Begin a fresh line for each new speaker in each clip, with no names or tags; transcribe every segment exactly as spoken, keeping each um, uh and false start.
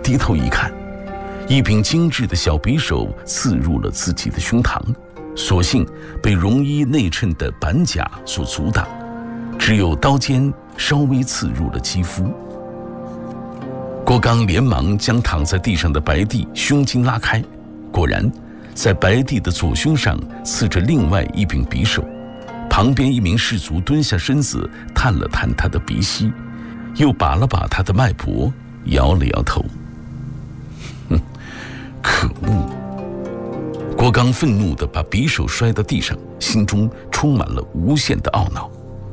低头一看，一柄精致的小匕首刺入了自己的胸膛，所幸被绒衣内衬的板甲所阻挡，只有刀尖稍微刺入了肌肤。郭刚连忙将躺在地上的白帝胸襟拉开，果然在白帝的左胸上刺着另外一柄匕首。旁边一名士卒蹲下身子，探了探他的鼻息，又把了把他的脉搏，摇了摇头。哼，可恶！郭刚愤怒地把匕首摔到地上，心中充满了无限的懊恼。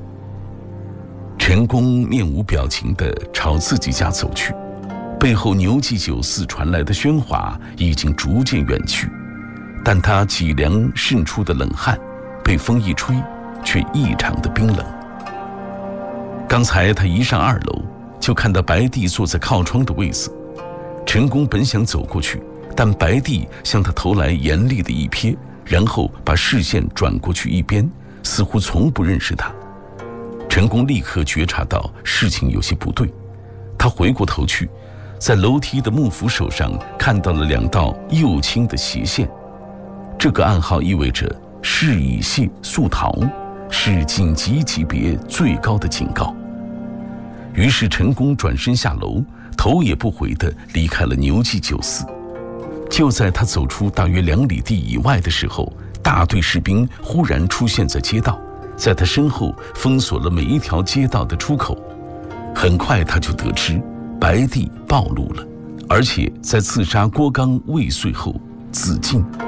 陈宫面无表情地朝自己家走去，背后牛记酒肆传来的喧哗已经逐渐远去，但他脊梁渗出的冷汗被风一吹，却异常的冰冷。刚才他一上二楼，就看到白帝坐在靠窗的位子。陈宫本想走过去，但白帝向他投来严厉的一瞥，然后把视线转过去一边，似乎从不认识他。陈宫立刻觉察到事情有些不对，他回过头去，在楼梯的幕扶手上看到了两道右倾的斜线，这个暗号意味着事已泄速逃，是紧急级别最高的警告。于是陈宫转身下楼，头也不回地离开了牛记酒肆。就在他走出大约两里地以外的时候，大队士兵忽然出现在街道，在他身后封锁了每一条街道的出口。很快他就得知白帝暴露了，而且在刺杀郭刚未遂后自尽。